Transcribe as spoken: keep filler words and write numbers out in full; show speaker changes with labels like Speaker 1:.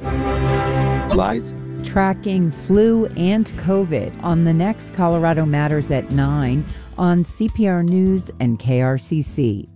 Speaker 1: Lies.
Speaker 2: Tracking flu and COVID on the next Colorado Matters at nine on C P R News and K R C C.